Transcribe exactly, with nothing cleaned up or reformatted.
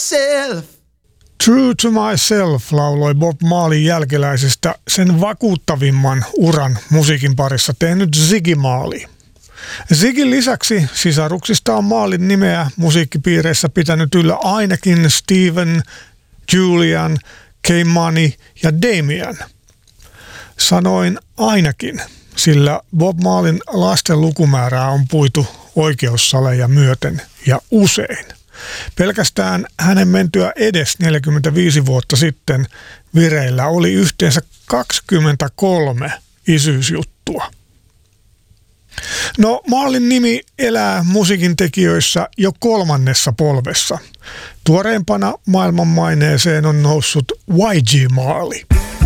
myself. True to myself lauloi Bob Marleyn jälkeläisistä sen vakuuttavimman uran musiikin parissa tehnyt Ziggy Marley. Ziggyn lisäksi sisaruksista on Marleyn nimeä musiikkipiireissä pitänyt yllä ainakin Steven, Julian, K-Money ja Damian. Sanoin ainakin, sillä Bob Marleyn lasten lukumäärää on puitu oikeussaleja myöten ja usein. Pelkästään hänen mentyä edes neljäkymmentäviisi vuotta sitten vireillä oli yhteensä kaksikymmentäkolme isyysjuttua. No, Marleyn nimi elää musiikin tekijöissä jo kolmannessa polvessa. Tuoreempana maailmanmaineeseen on noussut Y G Marley.